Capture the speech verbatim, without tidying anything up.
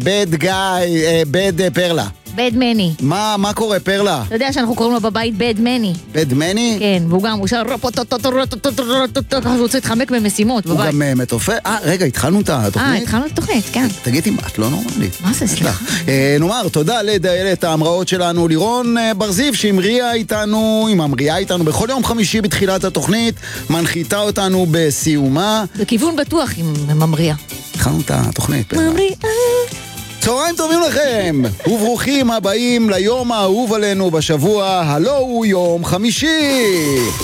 בד גיא, בד פרלה. בד מני. מה, מה קורה, פרלה? אתה יודע שאנחנו קוראים לו בבית בד מני. בד מני? כן, והוא גם, הוא שר ככה שהוא רוצה להתחמק במשימות בבית. הוא גם מתופף. אה, רגע, התחלנו את התוכנית? אה, התחלנו את התוכנית, כן. תגידי, את לא נורמלית. מה זה, סליחה? נאמר, תודה לדיילת ההמראות שלנו, לירון בר זיו, שהמריאה איתנו, היא ממריאה איתנו בכל יום חמישי בתחילת התוכנית, מנחיתה אותנו בסיומה. בכיוון בטוח עם ממריאה. התחלנו את התוכנית. ממריאה. צהריים טובים לכם, וברוכים הבאים ליום האהוב עלינו בשבוע, הלא הוא יום חמישי.